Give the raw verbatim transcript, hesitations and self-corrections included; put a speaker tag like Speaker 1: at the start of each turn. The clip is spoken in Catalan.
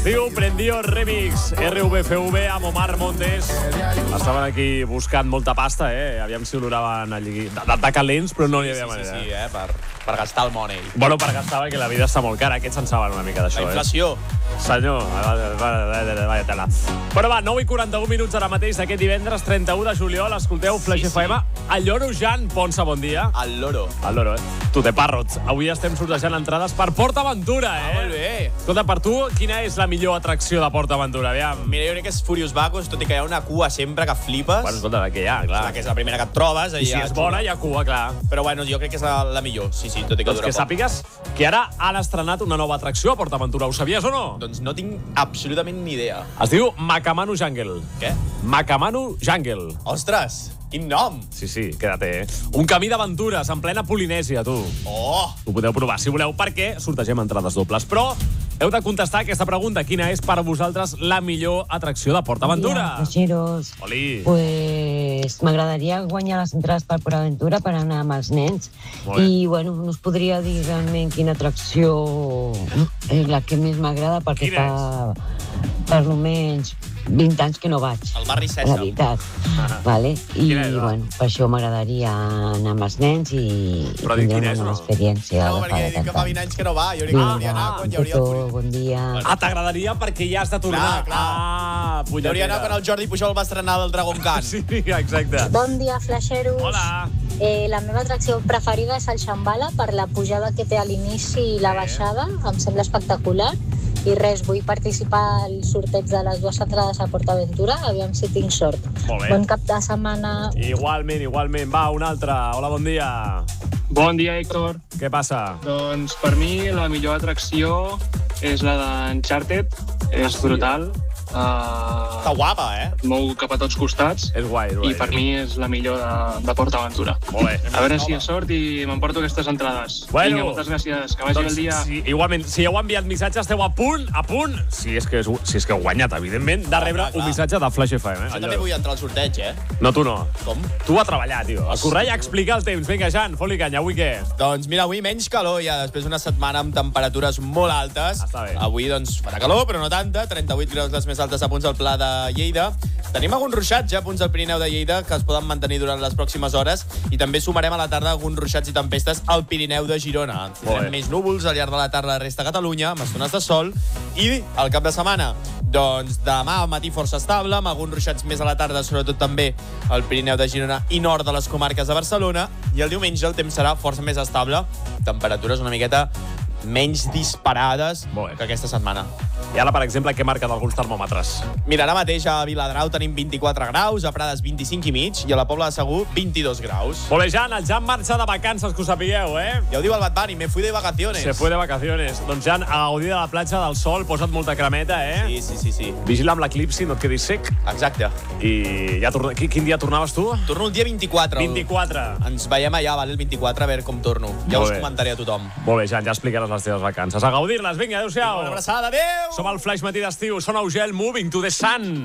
Speaker 1: diu Prendio Remix, R V F V amb Omar Montes. Estaven aquí buscant molta pasta, eh? Aviam si oloraven allí de, de calents, però no n'hi havia
Speaker 2: sí,
Speaker 1: manera.
Speaker 2: Sí, sí, eh? Per, per gastar el money.
Speaker 1: Bueno, per gastar, perquè la vida està molt cara. Aquests en saben una mica d'això, eh?
Speaker 2: La inflació.
Speaker 1: Eh? Senyor, vaya tela. Bueno, va, nou i quaranta-un minuts ara mateix d'aquest divendres, trenta-u de juliol. Escolteu, Flash sí, F M. Sí. El Lloro Jan Ponsa, bon dia.
Speaker 2: El Loro.
Speaker 1: El Loro, eh? Tu te parrots. Avui estem sortejant entrades per PortAventura, eh?
Speaker 2: Ah, molt bé.
Speaker 1: Escolta, per tu, quina és la millor atracció de PortAventura? Aviam.
Speaker 2: Mira, jo crec que és Furious Vagos, tot i que hi ha una cua sempre que flipes.
Speaker 1: Bueno, escolta, que hi ha, clar.
Speaker 2: Que és la primera que et trobes.
Speaker 1: I si és bona, hi ha cua, clar.
Speaker 2: Però bueno, jo crec que és la, la millor. Sí, sí, tot i que
Speaker 1: doncs
Speaker 2: dura
Speaker 1: que
Speaker 2: poc.
Speaker 1: sàpigues que ara han estrenat una nova atracció a PortAventura. Ho sabies o no?
Speaker 2: Doncs no tinc absolutament ni idea.
Speaker 1: Es diu Makamanu Jungle.
Speaker 2: Què?
Speaker 1: Makamanu Jungle.
Speaker 2: Ostres, quin nom!
Speaker 1: Sí, sí, quédate, eh? Un camí d'aventures en plena Polinèsia, tu.
Speaker 2: Oh!
Speaker 1: Ho podeu provar, si voleu, perquè sortegem entrades dobles. Però heu de contestar aquesta pregunta. Quina és per vosaltres la millor atracció de PortAventura?
Speaker 3: Flaixeros.
Speaker 1: Oli.
Speaker 3: Pues m'agradaria guanyar les entrades per PortAventura per anar amb els nens. I, bueno, no us podria dir realment quina atracció és la que més m'agrada, perquè
Speaker 1: Quina
Speaker 3: fa per almenys vint anys que no vaig.
Speaker 2: El barri
Speaker 3: La
Speaker 2: Sèsam.
Speaker 3: veritat.
Speaker 1: Ah.
Speaker 3: Vale? I,
Speaker 1: Quina és, va?
Speaker 3: bueno, per això m'agradaria anar amb els nens i, i
Speaker 1: Però dic,
Speaker 3: tindré
Speaker 1: quina
Speaker 3: una
Speaker 1: és,
Speaker 3: bona
Speaker 1: no?
Speaker 3: experiència.
Speaker 2: No,
Speaker 3: de
Speaker 2: perquè
Speaker 3: fa
Speaker 2: dic que
Speaker 3: tant
Speaker 2: fa
Speaker 3: anys.
Speaker 2: vint anys que no va. Jo crec que
Speaker 3: Vinga,
Speaker 2: hauria anar quan hi
Speaker 3: un
Speaker 2: hauria el
Speaker 3: petó,
Speaker 2: Furious.
Speaker 3: bon dia.
Speaker 1: Ah, t'agradaria perquè ja has de tornar.
Speaker 2: Clar, clar.
Speaker 1: Ah,
Speaker 2: Hi hauria anar quan el Jordi Pujol va estrenar el Dragon Khan.
Speaker 1: Sí, exacte.
Speaker 4: Bon dia, flaixeros.
Speaker 1: Hola.
Speaker 4: Eh, la meva atracció preferida és el Shambhala per la pujada que té a l'inici i la baixada. Em sembla espectacular. I res, vull participar al sorteig de les dues entrades a PortAventura. Aviam si tinc sort.
Speaker 1: Molt bé.
Speaker 4: Bon cap de setmana.
Speaker 1: Igualment, igualment. Va, un altre. Hola, bon dia.
Speaker 5: Bon dia, Héctor.
Speaker 1: Què passa?
Speaker 5: Doncs per mi la millor atracció és la d'Uncharted. És brutal. Uh,
Speaker 2: Està guapa, eh?
Speaker 5: mou cap a tots costats.
Speaker 1: És guai, és guai.
Speaker 5: I per mi és la millor de, de PortAventura.
Speaker 1: Molt bé.
Speaker 5: A veure si hi ha sort i m'emporto aquestes entrades.
Speaker 1: Bueno.
Speaker 5: Vinga, moltes gràcies. Que vagi
Speaker 1: Doncs,
Speaker 5: el dia.
Speaker 1: sí, igualment, si heu enviat missatge, esteu a punt, a punt, si és que, és, si és que heu guanyat, evidentment, de rebre
Speaker 2: clar, clar.
Speaker 1: un missatge de Flash F M. Eh?
Speaker 2: Jo també vull entrar al sorteig, eh?
Speaker 1: No, tu no.
Speaker 2: Com?
Speaker 1: Tu a treballar, tio. A correr i a explicar el temps. Vinga, Jan, fot-li canya. Avui què?
Speaker 2: Doncs mira, avui menys calor ja, després d'una setmana amb temperatures molt altes.
Speaker 1: Està bé.
Speaker 2: Avui, doncs, farà calor, però no tanta. trenta-vuit graus les més altes a punts al Pla de Lleida. Tenim algun ruixats ja a punts del Pirineu de Lleida que es poden mantenir durant les pròximes hores i també sumarem a la tarda alguns ruixats i tempestes al Pirineu de Girona. Tindrem més núvols al llarg de la tarda a la resta de Catalunya, amb estones de sol, i el cap de setmana, doncs demà al matí força estable, amb alguns ruixats més a la tarda, sobretot també al Pirineu de Girona i nord de les comarques de Barcelona, i el diumenge el temps serà força més estable, temperatures una miqueta menys disparades que aquesta setmana.
Speaker 1: I ara, per exemple, què marquen alguns termòmetres?
Speaker 2: Mira, ara mateix a Viladrau tenim vint-i-quatre graus, a Prades vint-i-cinc i mig i a la Pobla de Segur vint-i-dos graus.
Speaker 1: Molt bé, Jan, el Jan marxa de vacances, que ho sapigueu, eh?
Speaker 2: Ja ho diu el Bad Bunny, me fui de vacaciones.
Speaker 1: Se fue de vacaciones. Doncs, Jan, a gaudir de la platja del sol, posa't molta cremeta, eh?
Speaker 2: Sí, sí, sí, sí.
Speaker 1: Vigila amb l'eclipsi, no et quedis sec.
Speaker 2: Exacte.
Speaker 1: I ja torna... Quin, quin dia tornaves tu?
Speaker 2: Torno el dia vint-i-quatre.
Speaker 1: vint-i-quatre.
Speaker 2: Ens veiem allà, vale, el vint-i-quatre, a veure com torno. Ja
Speaker 1: Molt
Speaker 2: us
Speaker 1: bé.
Speaker 2: comentaré a tothom.
Speaker 1: Molt bé, Jan, ja explicaràs les teves vacances. A gaudir-les, vinga, adéu-siau.
Speaker 2: Una abraçada, adéu!
Speaker 1: Som al Flash Matí d'Estiu, sona Ugel, Moving to the Sun.